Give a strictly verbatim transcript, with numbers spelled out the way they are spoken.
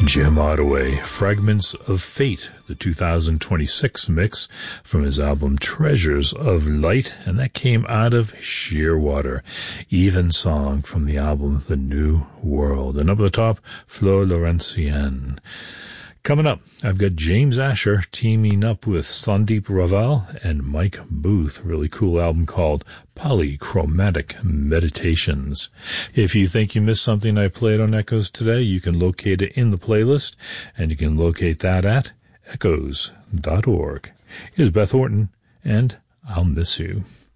Jim Ottaway, Fragments of Fate, the two thousand twenty-six mix from his album Treasures of Light, and that came out of Shearwater. Evensong from the album The New World. And up at the top, Flo Laurentienne. Coming up, I've got James Asher teaming up with Sandeep Raval and Mike Booth. Really cool album called Polychromatic Meditations. If you think you missed something I played on Echoes today, you can locate it in the playlist, and you can locate that at echoes dot org. Here's Beth Orton, and I'll Miss You.